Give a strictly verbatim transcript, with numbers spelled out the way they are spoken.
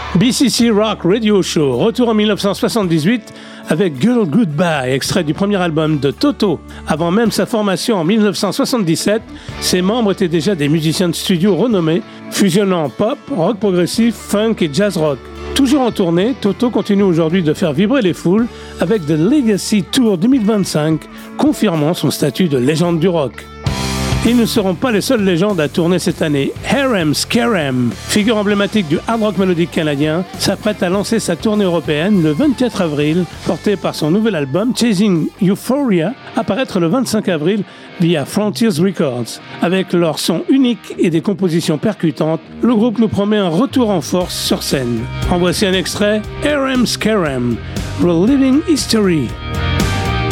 B C C Rock Radio Show, retour en dix-neuf cent soixante-dix-huit avec Girl Goodbye, extrait du premier album de Toto. Avant même sa formation en dix-neuf cent soixante-dix-sept, ses membres étaient déjà des musiciens de studio renommés, fusionnant pop, rock progressif, funk et jazz rock. Toujours en tournée, Toto continue aujourd'hui de faire vibrer les foules avec The Legacy Tour deux mille vingt-cinq, confirmant son statut de légende du rock. Ils ne seront pas les seules légendes à tourner cette année. Harem Scarem, figure emblématique du hard rock mélodique canadien, s'apprête à lancer sa tournée européenne le vingt-quatre avril, portée par son nouvel album Chasing Euphoria, apparaître le vingt-cinq avril via Frontiers Records. Avec leur son unique et des compositions percutantes, le groupe nous promet un retour en force sur scène. En voici un extrait, Harem Scarem, Reliving History.